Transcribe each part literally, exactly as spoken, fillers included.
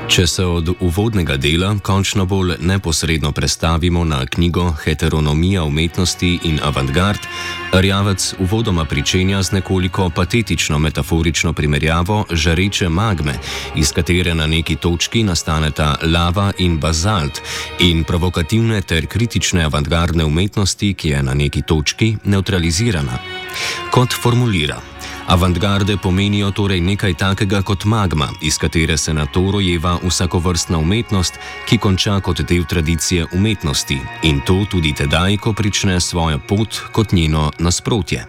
Če se od uvodnega dela končno bolj neposredno prestavimo na knjigo Heteronomija umetnosti in avantgard, Erjavec uvodoma pričenja z nekoliko patetično metaforično primerjavo žareče magme, iz katere na neki točki nastaneta lava in bazalt, in provokativne ter kritične avantgardne umetnosti, ki je na neki točki neutralizirana. Kot formulira: avantgarde pomenijo torej nekaj takega kot magma, iz katere se nato rojeva vsakovrstna umetnost, ki konča kot del tradicije umetnosti, in to tudi tedaj, ko prične svojo pot kot njeno nasprotje.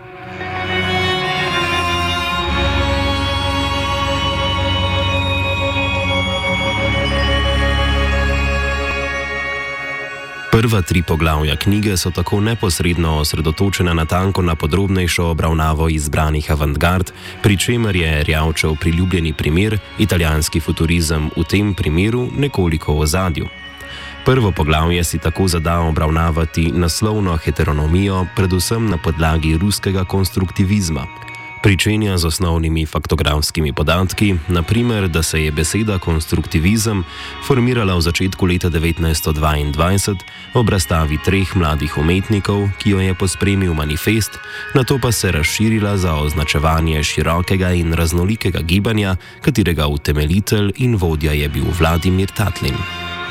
Prva tri poglavja knjige so tako neposredno osredotočena natanko na podrobnejšo obravnavo izbranih avantgard, pri čemer je Erjavčev priljubljeni primer, italijanski futurizem, v tem primeru nekoliko v ozadju. Prvo poglavje si tako zada obravnavati naslovno heteronomijo, predvsem na podlagi ruskega konstruktivizma. Pričenja z osnovnimi faktografskimi podatki, na primer, da se je beseda konstruktivizem formirala v začetku leta devetnajststo dvaindvajset ob razstavi treh mladih umetnikov, ki jo je pospremil manifest, nato pa se razširila za označevanje širokega in raznolikega gibanja, katerega utemeljitelj in vodja je bil Vladimir Tatlin.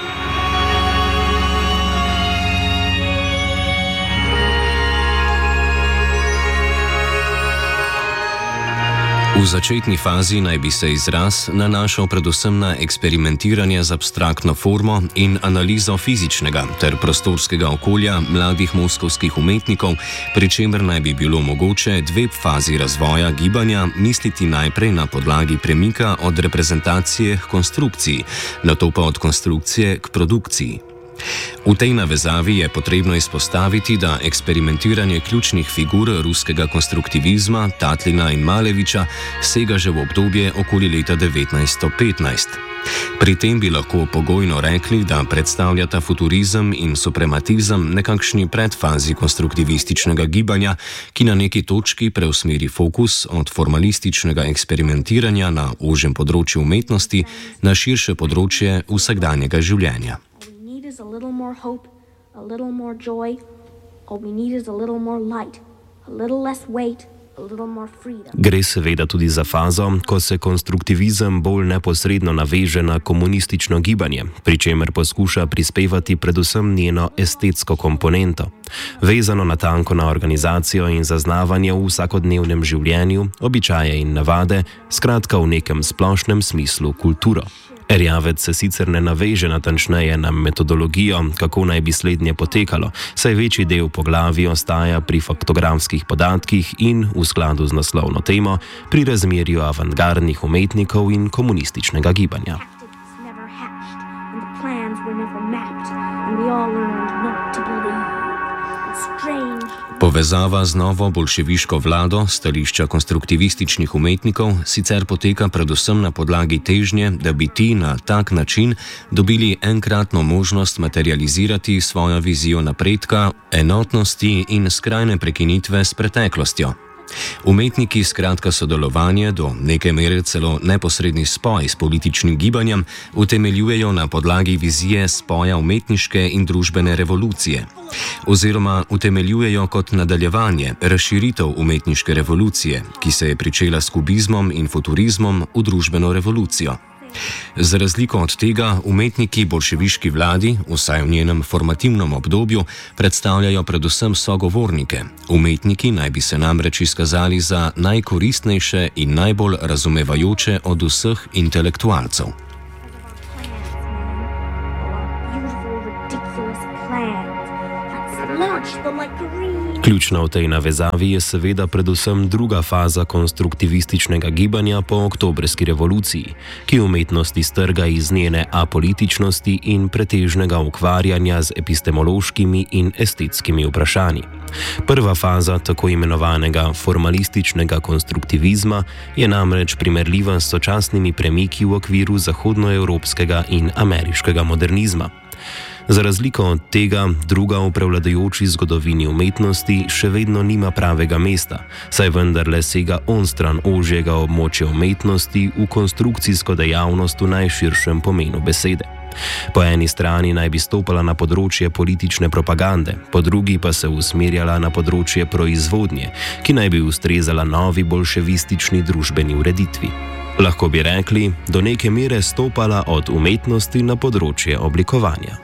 V začetni fazi naj bi se izraz nanašal predvsem na eksperimentiranje z abstraktno formo in analizo fizičnega ter prostorskega okolja mladih moskovskih umetnikov, pri čemer naj bi bilo mogoče dve fazi razvoja gibanja misliti najprej na podlagi premika od reprezentacije k konstrukciji, nato pa od konstrukcije k produkciji. V tej navezavi je potrebno izpostaviti, da eksperimentiranje ključnih figur ruskega konstruktivizma, Tatlina in Maleviča, sega že v obdobje okoli leta devetnajststo petnajst. Pri tem bi lahko pogojno rekli, da predstavljata futurizem in suprematizem nekakšni predfazi konstruktivističnega gibanja, ki na neki točki preusmeri fokus od formalističnega eksperimentiranja na ožjem področju umetnosti na širše področje vsakdanjega življenja. Is a little more hope, a little more joy. All we need is a little more light, a little less weight, a little more freedom. Gre seveda tudi za fazo, ko se konstruktivizem bolj neposredno naveže na komunistično gibanje, pri čemer poskuša prispevati predvsem njeno estetsko komponento, vezano natanko na organizacijo in zaznavanje v vsakodnevnem življenju, običaje in navade, skratka v nekem splošnem smislu kulturo. Erjavec se sicer ne naveže natančneje na metodologijo, kako naj bi slednje potekalo, saj večji del poglavij ostaja pri faktografskih podatkih in, v skladu z naslovno temo, pri razmerju avantgardnih umetnikov in komunističnega gibanja. Povezava z novo bolševiško vlado stališča konstruktivističnih umetnikov sicer poteka predvsem na podlagi težnje, da bi ti na tak način dobili enkratno možnost materializirati svojo vizijo napredka, enotnosti in skrajne prekinitve s preteklostjo. Umetniki skratka sodelovanje, do neke mere celo neposredni spoj s političnim gibanjem, utemeljujejo na podlagi vizije spoja umetniške in družbene revolucije, oziroma utemeljujejo kot nadaljevanje, razširitev umetniške revolucije, ki se je pričela s kubizmom in futurizmom v družbeno revolucijo. Za razliko od tega, umetniki bolševiški vladi, vsaj v njenem formativnem obdobju, predstavljajo predvsem sogovornike. Umetniki naj bi se namreč izkazali za najkoristnejše in najbolj razumevajoče od vseh intelektualcev. Ključna v tej navezavi je seveda predvsem druga faza konstruktivističnega gibanja po oktobrski revoluciji, ki umetnost iztrga iz njene apolitičnosti in pretežnega ukvarjanja z epistemološkimi in estetskimi vprašanji. Prva faza tako imenovanega formalističnega konstruktivizma je namreč primerljiva s sočasnimi premiki v okviru zahodnoevropskega in ameriškega modernizma. Za razliko od tega, druga v prevladujoči zgodovini umetnosti še vedno nima pravega mesta, saj vendarle sega onstran ožjega območja umetnosti v konstrukcijsko dejavnost v najširšem pomenu besede. Po eni strani naj bi stopala na področje politične propagande, po drugi pa se usmerjala na področje proizvodnje, ki naj bi ustrezala novi bolševistični družbeni ureditvi. Lahko bi rekli, do neke mere stopala od umetnosti na področje oblikovanja.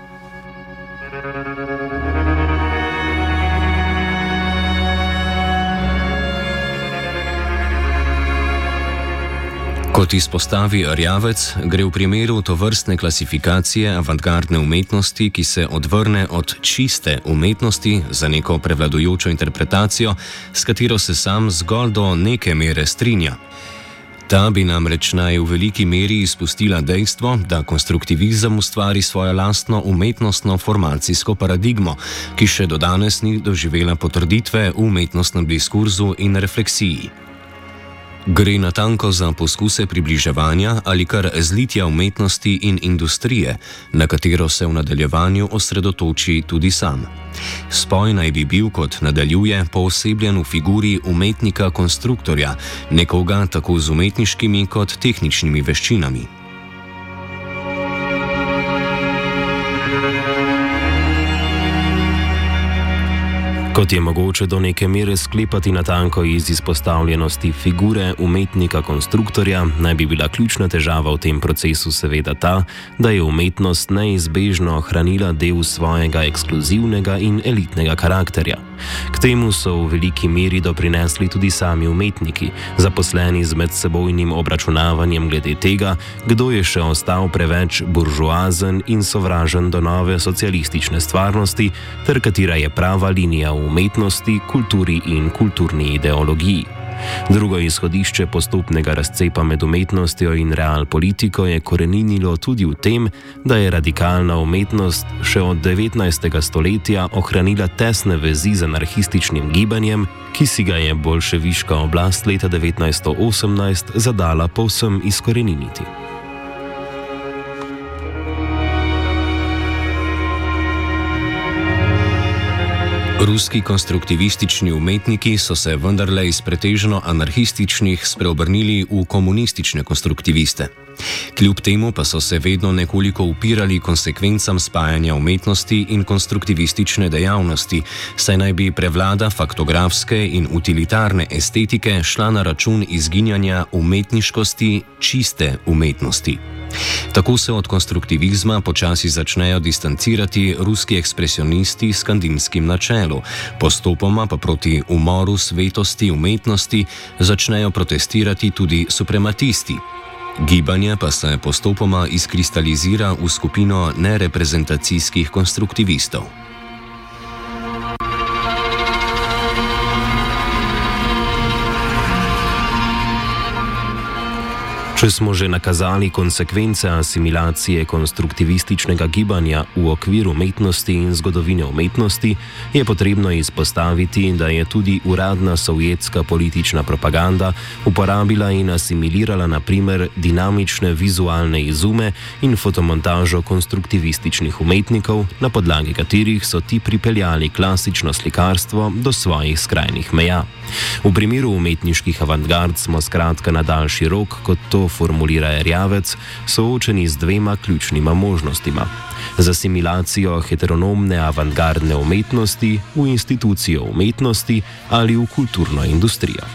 Kot izpostavi Erjavec, gre v primeru tovrstne klasifikacije avantgardne umetnosti, ki se odvrne od čiste umetnosti za neko prevladujočo interpretacijo, s katero se sam zgolj do neke mere strinja. Ta bi namreč naj v veliki meri izpustila dejstvo, da konstruktivizem ustvari svojo lastno umetnostno formacijsko paradigmo, ki še do danes ni doživela potrditve v umetnostnem diskurzu in refleksiji. Gre natanko za poskuse približevanja ali kar zlitja umetnosti in industrije, na katero se v nadaljevanju osredotoči tudi sam. Spoj naj bi bil, kot nadaljuje, poosebljen v figuri umetnika-konstruktorja, nekoga tako z umetniškimi kot tehničnimi veščinami. Kot je mogoče do neke mere sklepati natanko iz izpostavljenosti figure umetnika-konstruktorja, naj bi bila ključna težava v tem procesu seveda ta, da je umetnost neizbežno ohranila del svojega ekskluzivnega in elitnega karakterja. K temu so v veliki meri doprinesli tudi sami umetniki, zaposleni z medsebojnim obračunavanjem glede tega, kdo je še ostal preveč buržoazen in sovražen do nove socialistične stvarnosti, ter katera je prava linija v umetnosti, kulturi in kulturni ideologiji. Drugo izhodišče postopnega razcepa med umetnostjo in realpolitiko je koreninilo tudi v tem, da je radikalna umetnost še od devetnajstega stoletja ohranila tesne vezi z anarhističnim gibanjem, ki si ga je boljševiška oblast leta devetnajststo osemnajst zadala povsem izkoreniniti. Ruski konstruktivistični umetniki so se vendarle iz pretežno anarhističnih spreobrnili v komunistične konstruktiviste. Kljub temu pa so se vedno nekoliko upirali konsekvencam spajanja umetnosti in konstruktivistične dejavnosti, saj naj bi prevlada faktografske in utilitarne estetike šla na račun izginjanja umetniškosti čiste umetnosti. Tako se od konstruktivizma počasi začnejo distancirati ruski ekspresionisti s kandinskim na čelu, postopoma pa proti umoru svetosti umetnosti začnejo protestirati tudi suprematisti. Gibanje pa se postopoma izkristalizira v skupino nereprezentacijskih konstruktivistov. Če smo že nakazali konsekvence asimilacije konstruktivističnega gibanja v okviru umetnosti in zgodovine umetnosti, je potrebno izpostaviti, da je tudi uradna sovjetska politična propaganda uporabila in asimilirala na primer dinamične vizualne izume in fotomontažo konstruktivističnih umetnikov, na podlagi katerih so ti pripeljali klasično slikarstvo do svojih skrajnih meja. V primeru umetniških avantgard smo skratka na daljši rok, kot to formulira Erjavec, soočeni z dvema ključnima možnostima: z asimilacijo heteronomne avantgardne umetnosti v institucijo umetnosti ali v kulturno industrijo.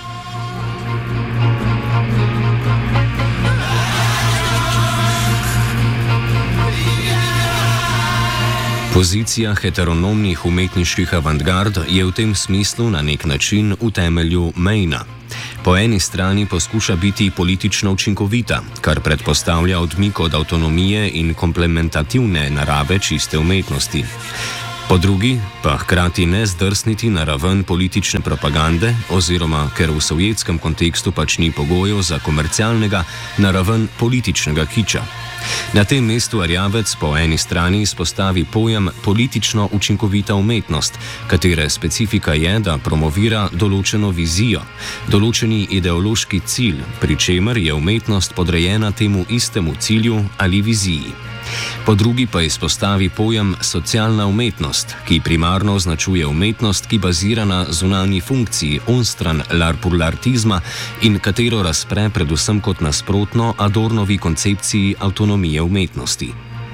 Pozicija heteronomnih umetniških avantgard je v tem smislu na nek način v temelju mejna. Po eni strani poskuša biti politično učinkovita, kar predpostavlja odmik od avtonomije in komplementativne narave čiste umetnosti. Po drugi pa hkrati ne zdrsniti na raven politične propagande oziroma, ker v sovjetskem kontekstu pač ni pogojev za komercialnega, na raven političnega kiča. Na tem mestu Erjavec po eni strani izpostavi pojem politično učinkovita umetnost, katere specifika je, da promovira določeno vizijo, določeni ideološki cilj, pri čemer je umetnost podrejena temu istemu cilju ali viziji. Po drugi pa izpostavi pojem socialna umetnost, ki primarno označuje umetnost, ki bazira na zunanji funkciji onstran larpurlartizma in katero razpre predvsem kot nasprotno Adornovi koncepciji avtonomije umetnosti.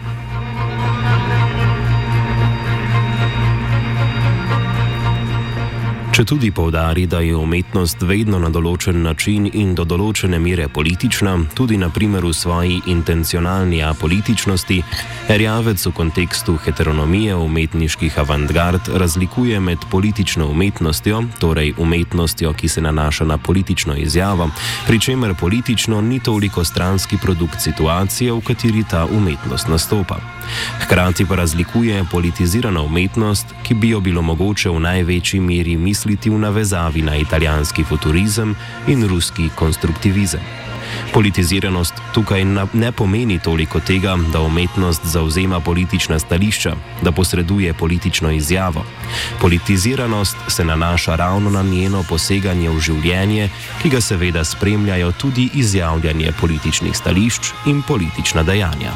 Če tudi poudari, da je umetnost vedno na določen način in do določene mere politična, tudi na primer v svoji intencionalni apolitičnosti, Erjavec v kontekstu heteronomije umetniških avantgard razlikuje med politično umetnostjo, torej umetnostjo, ki se nanaša na politično izjavo, pri čemer politično ni toliko stranski produkt situacije, v kateri ta umetnost nastopa. Hkrati pa razlikuje politizirano umetnost, ki bi jo bilo mogoče v največji meri misliti v navezavi na italijanski futurizem in ruski konstruktivizem. Politiziranost tukaj ne pomeni toliko tega, da umetnost zauzema politična stališča, da posreduje politično izjavo. Politiziranost se nanaša ravno na njeno poseganje v življenje, ki ga seveda spremljajo tudi izjavljanje političnih stališč in politična dejanja.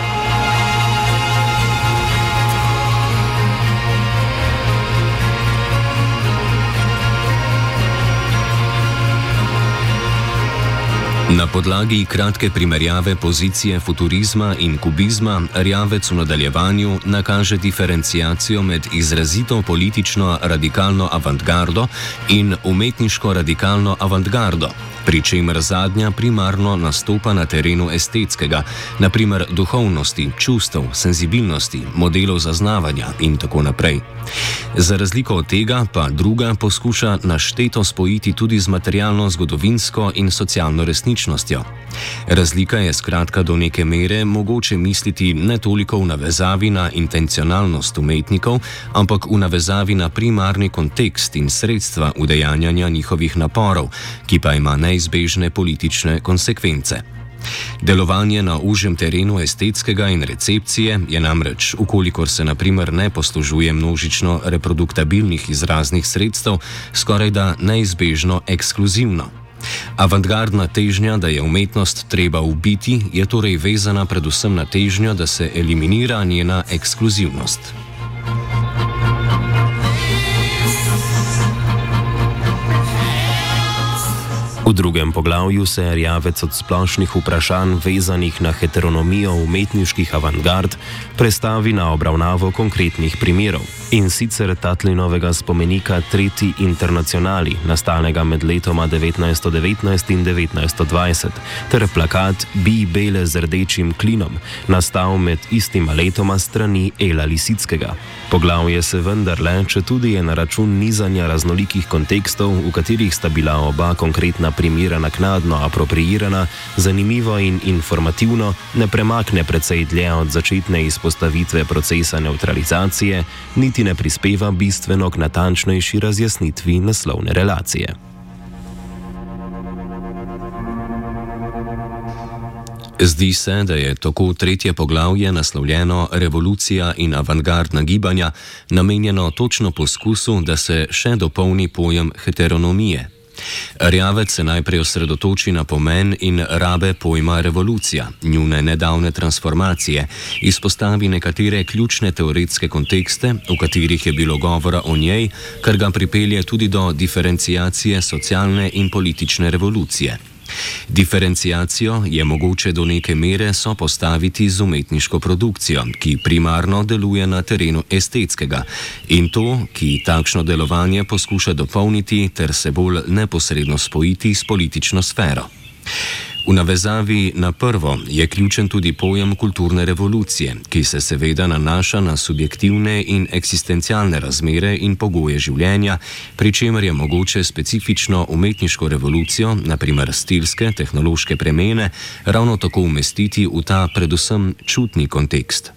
Na podlagi kratke primerjave pozicije futurizma in kubizma Erjavec v nadaljevanju nakaže diferenciacijo med izrazito politično radikalno avantgardo in umetniško radikalno avantgardo, pri čemer zadnja primarno nastopa na terenu estetskega, na primer duhovnosti, čustev, senzibilnosti, modelov zaznavanja in tako naprej. Za razliko od tega pa druga poskuša našteto spojiti tudi z materialno, zgodovinsko in socialno resničnostjo. Razlika je skratka do neke mere mogoče misliti ne toliko v navezavi na intencionalnost umetnikov, ampak v navezavi na primarni kontekst in sredstva udejanjanja njihovih naporov, ki pa ima neizbežne politične konsekvence. Delovanje na užem terenu estetskega in recepcije je namreč, ukolikor se na primer ne poslužuje množično reproduktabilnih izraznih sredstev, skorajda neizbežno ekskluzivno. Avantgardna težnja, da je umetnost treba ubiti, je torej vezana predvsem na težnjo, da se eliminira njena ekskluzivnost. V drugem poglavju se Erjavec od splošnih vprašanj vezanih na heteronomijo umetniških avantgard prestavi na obravnavo konkretnih primerov, in sicer Tatlinovega spomenika Tretji internacionali, nastanega med letoma devetnajststo devetnajst in devetnajststo dvajset, ter plakat Bi bele z rdečim klinom, nastal med istima letoma strani Ela Lisickega. Poglavje se vendarle, če tudi je na račun nizanja raznolikih kontekstov, v katerih sta bila oba konkretna primera naknadno apropriirana, zanimivo in informativno, ne premakne precej dlje od začetne izpostavitve procesa nevtralizacije, niti ne prispeva bistveno k natančnejši razjasnitvi naslovne relacije. Zdi se, da je tako tretje poglavje naslovljeno Revolucija in avantgardna gibanja namenjeno točno poskusu, da se še dopolni pojem heteronomije. Erjavec se najprej osredotoči na pomen in rabe pojma revolucija, njune nedavne transformacije, izpostavi nekatere ključne teoretske kontekste, v katerih je bilo govora o njej, kar ga pripelje tudi do diferenciacije socialne in politične revolucije. Diferenciacijo je mogoče do neke mere sopostaviti z umetniško produkcijo, ki primarno deluje na terenu estetskega, in to, ki takšno delovanje poskuša dopolniti ter se bolj neposredno spojiti s politično sfero. V navezavi na prvo je ključen tudi pojem kulturne revolucije, ki se seveda nanaša na subjektivne in eksistencialne razmere in pogoje življenja, pri čemer je mogoče specifično umetniško revolucijo, na primer stilske, tehnološke premene, ravno tako umestiti v ta predvsem čutni kontekst.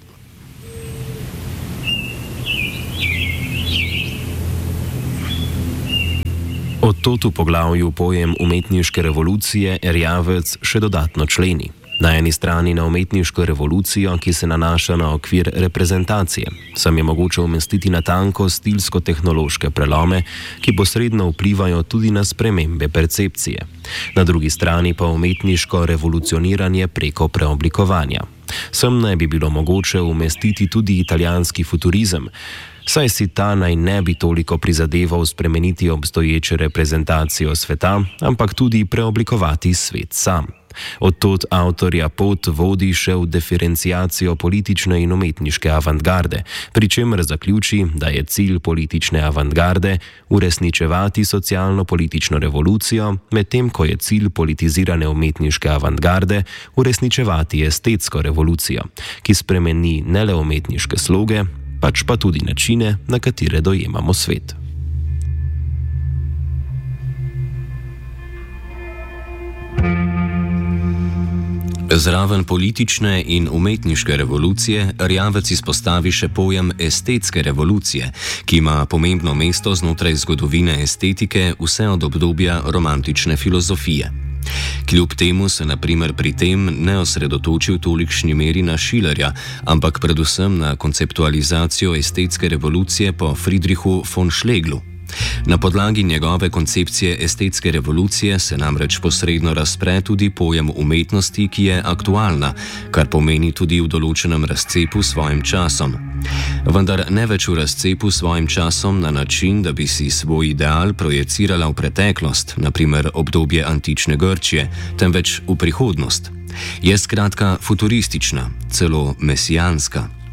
Od tod v poglavju pojem umetniške revolucije Erjavec še dodatno členi. Na eni strani na umetniško revolucijo, ki se nanaša na okvir reprezentacije, sem je mogoče umestiti na tanko stilsko-tehnološke prelome, ki posredno vplivajo tudi na spremembe percepcije. Na drugi strani pa umetniško revolucioniranje preko preoblikovanja. Sem naj bi bilo mogoče umestiti tudi italijanski futurizem, saj si ta naj ne bi toliko prizadeval spremeniti obstoječo reprezentacijo sveta, ampak tudi preoblikovati svet sam. Odtod avtorja pot vodi še v diferenciacijo politične in umetniške avantgarde, pri čemer zaključi, da je cilj politične avantgarde uresničevati socialno-politično revolucijo, medtem ko je cilj politizirane umetniške avantgarde uresničevati estetsko revolucijo, ki spremeni ne le umetniške sloge, pač pa tudi načine, na katere dojemamo svet. Zraven politične in umetniške revolucije Erjavec izpostavi še pojem estetske revolucije, ki ima pomembno mesto znotraj zgodovine estetike vse od obdobja romantične filozofije. Kljub temu se na primer pri tem ne osredotoči v tolikšni meri na Schillerja, ampak predvsem na konceptualizacijo estetske revolucije po Friedrichu von Schlegelu. Na podlagi njegove koncepcije estetske revolucije se namreč posredno razpre tudi pojem umetnosti, ki je aktualna, kar pomeni tudi v določenem razcepu s svojim časom. Vendar ne več v razcepu s svojim časom na način, da bi si svoj ideal projecirala v preteklost, na primer obdobje antične Grčije, temveč v prihodnost. Je skratka futuristična, celo mesijanska.